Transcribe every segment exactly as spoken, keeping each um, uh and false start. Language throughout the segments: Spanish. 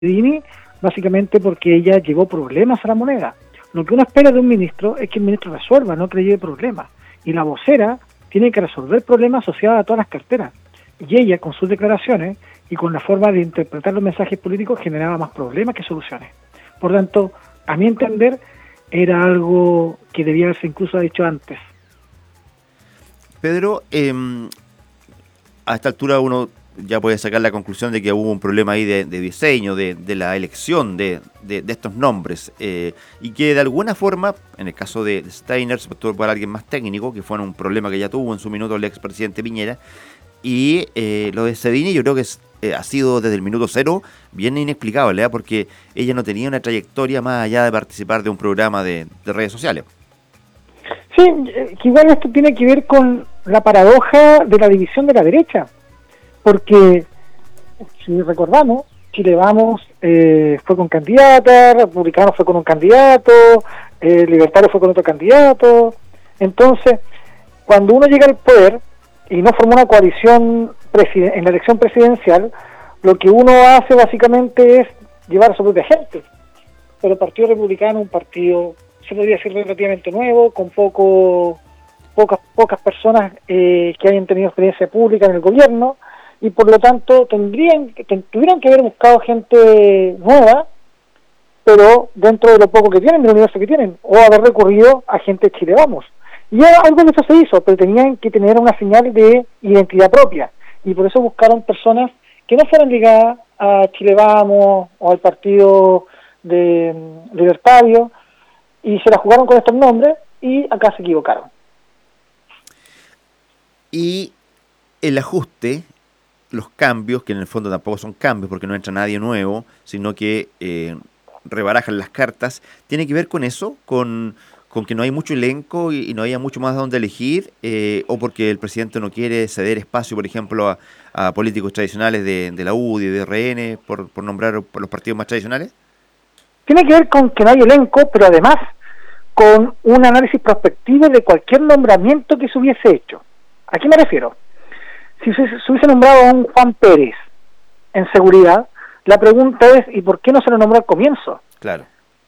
Dini, básicamente porque ella llevó problemas a la moneda. Lo que uno espera de un ministro es que el ministro resuelva, no que le lleve problemas. Y la vocera tiene que resolver problemas asociados a todas las carteras. Y ella, con sus declaraciones y con la forma de interpretar los mensajes políticos, generaba más problemas que soluciones. Por tanto, a mi entender, era algo que debía haberse incluso dicho antes. Pedro, eh, a esta altura uno ya puede sacar la conclusión de que hubo un problema ahí de, de diseño, de, de la elección de, de, de estos nombres, eh, y que de alguna forma, en el caso de Steiner, se optó por alguien más técnico, que fue un problema que ya tuvo en su minuto el expresidente Piñera, y eh, lo de Cedini yo creo que es, eh, ha sido desde el minuto cero bien inexplicable, ¿eh? Porque ella no tenía una trayectoria más allá de participar de un programa de, de redes sociales. Sí, que igual esto tiene que ver con la paradoja de la división de la derecha, porque si recordamos, Chile Vamos eh, fue con candidata, Republicano fue con un candidato, eh, Libertario fue con otro candidato. Entonces, cuando uno llega al poder y no formó una coalición presiden- en la elección presidencial, lo que uno hace básicamente es llevar a su propia gente. Pero el Partido Republicano es un partido, se podría decir, relativamente nuevo, con poco pocas pocas personas eh, que hayan tenido experiencia pública en el gobierno, y por lo tanto tendrían ten, tuvieran que haber buscado gente nueva, pero dentro de lo poco que tienen, del universo que tienen, o haber recurrido a gente de Chile Vamos. Y algo de eso se hizo, pero tenían que tener una señal de identidad propia, y por eso buscaron personas que no fueran ligadas a Chile Vamos o al Partido de um, Libertario, y se la jugaron con estos nombres, y acá se equivocaron. Y el ajuste, los cambios, que en el fondo tampoco son cambios porque no entra nadie nuevo, sino que eh, rebarajan las cartas, ¿tiene que ver con eso? ¿Con, con que no hay mucho elenco y, y no haya mucho más de dónde elegir? Eh, ¿O porque el presidente no quiere ceder espacio, por ejemplo, a, a políticos tradicionales de, de la U D I, de R N, por, por nombrar por los partidos más tradicionales? Tiene que ver con que no hay elenco, pero además con un análisis prospectivo de cualquier nombramiento que se hubiese hecho. ¿A qué me refiero? Si se, se hubiese nombrado a un Juan Pérez en seguridad, la pregunta es, ¿y por qué no se lo nombró al comienzo? Claro.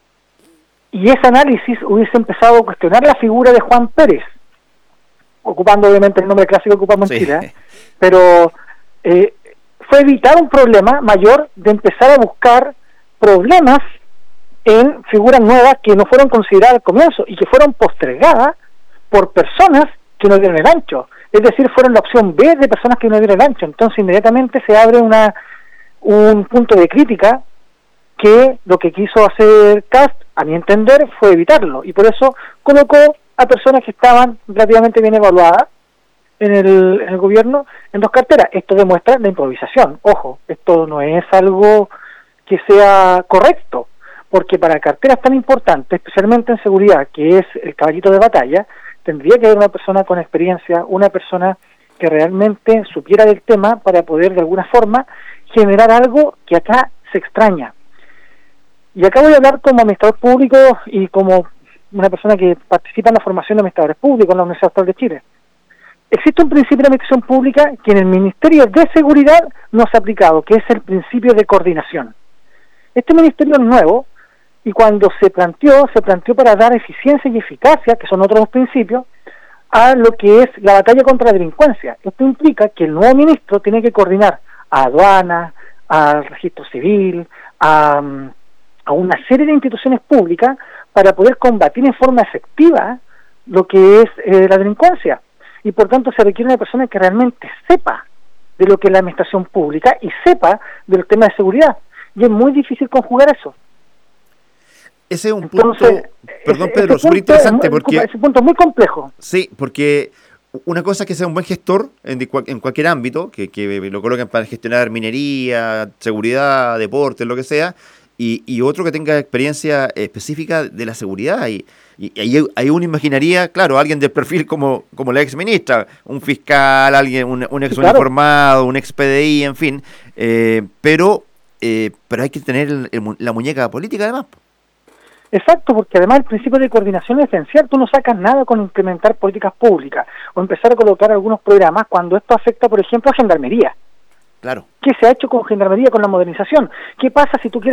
Y ese análisis hubiese empezado a cuestionar la figura de Juan Pérez, ocupando obviamente el nombre clásico que ocupamos en Sí. Chile, ¿eh? Pero eh, fue evitar un problema mayor de empezar a buscar problemas en figuras nuevas que no fueron consideradas al comienzo y que fueron postergadas por personas que no dieron el ancho. Es decir, fueron la opción B de personas que no dieron el ancho. Entonces inmediatamente se abre una un punto de crítica que lo que quiso hacer Kast, a mi entender, fue evitarlo. Y por eso colocó a personas que estaban relativamente bien evaluadas en el, en el gobierno en dos carteras. Esto demuestra la improvisación. Ojo, esto no es algo que sea correcto, porque para carteras tan importantes, especialmente en seguridad, que es el caballito de batalla, tendría que haber una persona con experiencia, una persona que realmente supiera del tema para poder de alguna forma generar algo que acá se extraña. Y acá voy a hablar como administrador público y como una persona que participa en la formación de administradores públicos en la Universidad Austral de Chile. Existe un principio de administración pública que en el Ministerio de Seguridad no se ha aplicado, que es el principio de coordinación. Este ministerio es nuevo, y cuando se planteó, se planteó para dar eficiencia y eficacia, que son otros principios, a lo que es la batalla contra la delincuencia. Esto implica que el nuevo ministro tiene que coordinar a aduana, al registro civil, a, a una serie de instituciones públicas para poder combatir en forma efectiva lo que es eh, la delincuencia. Y por tanto se requiere una persona que realmente sepa de lo que es la administración pública y sepa de los temas de seguridad. Y es muy difícil conjugar eso. Ese es un Entonces, punto, perdón ese, Pedro, ese súper interesante muy, porque... Ese punto es muy complejo. Sí, porque una cosa es que sea un buen gestor en, en cualquier ámbito, que, que lo coloquen para gestionar minería, seguridad, deporte, lo que sea, y, y otro que tenga experiencia específica de la seguridad. Y, y ahí, ahí uno imaginaría, claro, alguien del perfil como, como la ex ministra, un fiscal, alguien, un, un ex sí, claro. uniformado, un ex P D I, en fin, eh, pero, eh, pero hay que tener el, el, la muñeca política además. Exacto, porque además el principio de coordinación es esencial. Tú no sacas nada con implementar políticas públicas o empezar a colocar algunos programas cuando esto afecta, por ejemplo, a Gendarmería. Claro. ¿Qué se ha hecho con Gendarmería, con la modernización? ¿Qué pasa si tú quieres